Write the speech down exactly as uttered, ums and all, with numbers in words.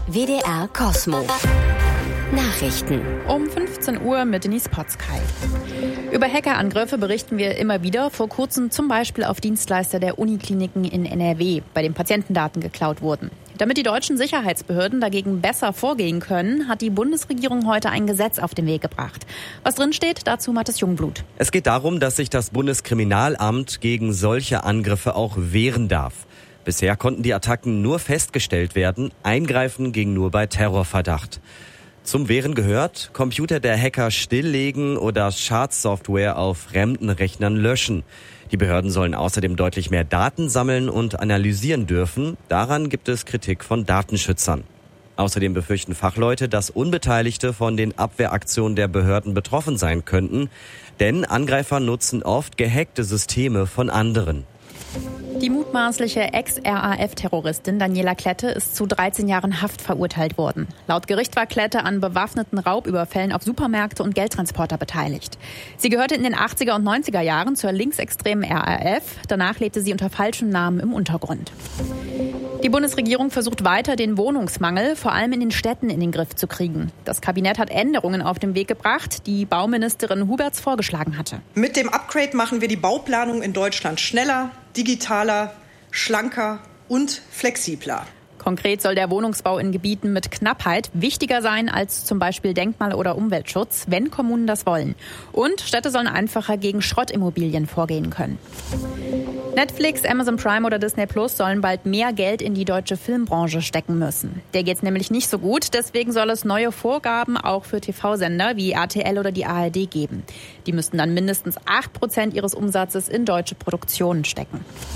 W D R Kosmo. Nachrichten. Um fünfzehn Uhr mit Denise Potzkei. Über Hackerangriffe berichten wir immer wieder. Vor kurzem zum Beispiel auf Dienstleister der Unikliniken in N R W, bei denen Patientendaten geklaut wurden. Damit die deutschen Sicherheitsbehörden dagegen besser vorgehen können, hat die Bundesregierung heute ein Gesetz auf den Weg gebracht. Was drin steht, dazu Mathis Jungblut. Es geht darum, dass sich das Bundeskriminalamt gegen solche Angriffe auch wehren darf. Bisher konnten die Attacken nur festgestellt werden, eingreifen ging nur bei Terrorverdacht. Zum Wehren gehört, Computer der Hacker stilllegen oder Schadsoftware auf fremden Rechnern löschen. Die Behörden sollen außerdem deutlich mehr Daten sammeln und analysieren dürfen. Daran gibt es Kritik von Datenschützern. Außerdem befürchten Fachleute, dass Unbeteiligte von den Abwehraktionen der Behörden betroffen sein könnten. Denn Angreifer nutzen oft gehackte Systeme von anderen. Die mutmaßliche Ex-R A F-Terroristin Daniela Klette ist zu dreizehn Jahren Haft verurteilt worden. Laut Gericht war Klette an bewaffneten Raubüberfällen auf Supermärkte und Geldtransporter beteiligt. Sie gehörte in den achtziger und neunziger Jahren zur linksextremen R A F. Danach lebte sie unter falschem Namen im Untergrund. Die Bundesregierung versucht weiter, den Wohnungsmangel vor allem in den Städten in den Griff zu kriegen. Das Kabinett hat Änderungen auf den Weg gebracht, die Bauministerin Huberts vorgeschlagen hatte. Mit dem Upgrade machen wir die Bauplanung in Deutschland schneller, digitaler, schlanker und flexibler. Konkret soll der Wohnungsbau in Gebieten mit Knappheit wichtiger sein als zum Beispiel Denkmal- oder Umweltschutz, wenn Kommunen das wollen. Und Städte sollen einfacher gegen Schrottimmobilien vorgehen können. Netflix, Amazon Prime oder Disney Plus sollen bald mehr Geld in die deutsche Filmbranche stecken müssen. Der geht's nämlich nicht so gut, deswegen soll es neue Vorgaben auch für T V-Sender wie R T L oder die A R D geben. Die müssten dann mindestens acht Prozent ihres Umsatzes in deutsche Produktionen stecken.